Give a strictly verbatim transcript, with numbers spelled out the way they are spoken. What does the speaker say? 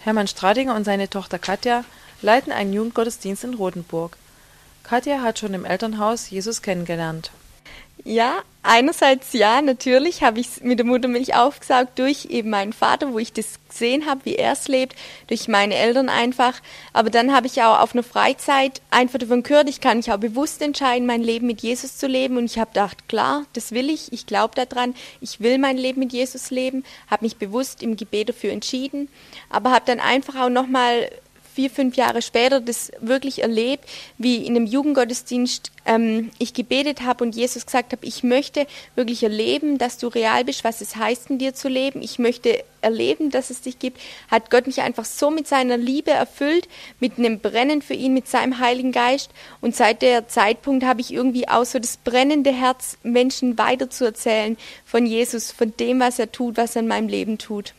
Hermann Stradinger und seine Tochter Katja leiten einen Jugendgottesdienst in Rothenburg. Katja hat schon im Elternhaus Jesus kennengelernt. Ja, einerseits ja, natürlich habe ich es mit der Muttermilch aufgesaugt durch eben meinen Vater, wo ich das gesehen habe, wie er es lebt, durch meine Eltern einfach. Aber dann habe ich auch auf einer Freizeit einfach davon gehört, ich kann mich auch bewusst entscheiden, mein Leben mit Jesus zu leben. Und ich habe gedacht, klar, das will ich, ich glaube daran, ich will mein Leben mit Jesus leben, habe mich bewusst im Gebet dafür entschieden, aber habe dann einfach auch nochmal vier, fünf Jahre später das wirklich erlebt, wie in einem Jugendgottesdienst ähm, ich gebetet habe und Jesus gesagt habe, ich möchte wirklich erleben, dass du real bist, was es heißt, in dir zu leben. Ich möchte erleben, dass es dich gibt. Hat Gott mich einfach so mit seiner Liebe erfüllt, mit einem Brennen für ihn, mit seinem Heiligen Geist. Und seit der Zeitpunkt habe ich irgendwie auch so das brennende Herz, Menschen weiterzuerzählen von Jesus, von dem, was er tut, was er in meinem Leben tut.